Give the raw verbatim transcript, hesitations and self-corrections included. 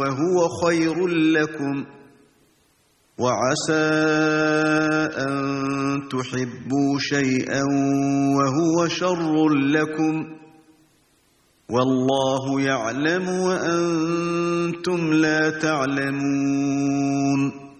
وهو خير لكم، وعسى أن تحبوا شيئا وهو شر لكم، والله يعلم وأنتم لا تعلمون.